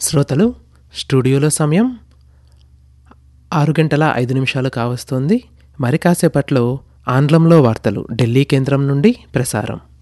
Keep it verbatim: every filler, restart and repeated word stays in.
శ్రోతలు, స్టూడియోలో సమయం ఆరు గంటల ఐదు నిమిషాలు కావస్తోంది. మరి కాసేపట్లో ఆంగ్లంలో వార్తలు ఢిల్లీ కేంద్రం నుండి ప్రసారం.